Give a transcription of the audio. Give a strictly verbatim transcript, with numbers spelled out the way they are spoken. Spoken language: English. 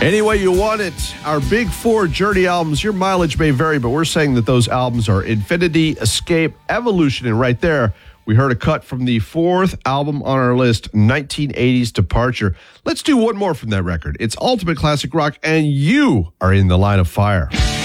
Any way you want it, our big four Journey albums, your mileage may vary, but we're saying that those albums are Infinity, Escape, Evolution, and right there, we heard a cut from the fourth album on our list, nineteen eighties Departure. Let's do one more from that record. It's Ultimate Classic Rock, and you are in the line of fire.